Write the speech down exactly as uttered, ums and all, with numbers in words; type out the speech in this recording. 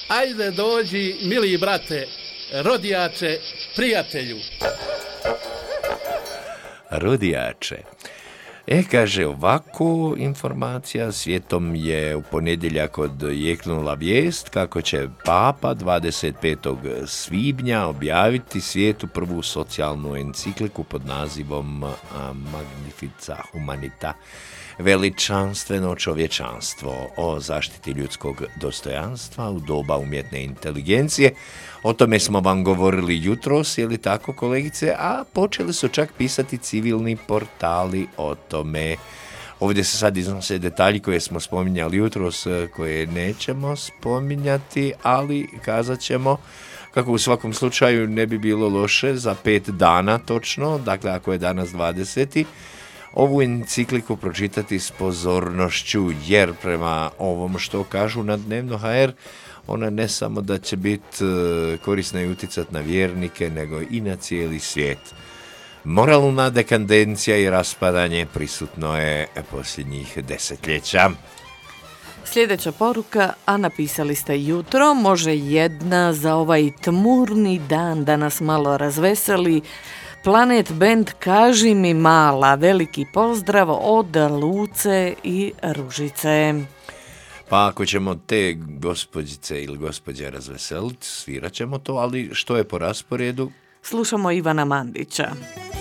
Ajde dođi, mili brate, rodijače, prijatelju. Rodijače. E, kaže ovako, informacija, svijetom je u ponedjeljak odjeknula vijest kako će Papa dvadeset petog svibnja objaviti svijetu prvu socijalnu encikliku pod nazivom Magnifica Humanita, veličanstveno čovječanstvo, o zaštiti ljudskog dostojanstva u doba umjetne inteligencije. O tome smo vam govorili jutros, je li tako, kolegice? A počeli su čak pisati civilni portali o tome. Ovdje se sad iznose detalji koje smo spominjali jutros, koje nećemo spominjati, ali kazat ćemo kako u svakom slučaju ne bi bilo loše za pet dana točno, dakle ako je danas dvadeseti, ovu encikliku pročitati s pozornošću, jer prema ovom što kažu na Dnevno ha er, ona ne samo da će biti korisna i utjecat na vjernike, nego i na cijeli svijet. Moralna dekadencija i raspadanje prisutno je posljednjih desetljeća. Sljedeća poruka, a napisali ste jutro, može jedna za ovaj tmurni dan da nas malo razveseli. Planet Band Kaži mi mala, veliki pozdrav od Luce i Ružice. Pa ako ćemo te gospođice ili gospođe razveseliti, svirat ćemo to, ali što je po rasporedu? Slušamo Ivana Mandića.